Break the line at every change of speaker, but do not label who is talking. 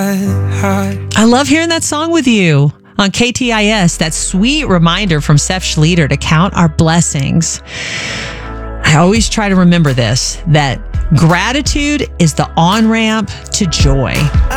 I love hearing that song with you on KTIS, that sweet reminder from Seth Schleter to count our blessings. I always try to remember this, that gratitude is the on-ramp to joy.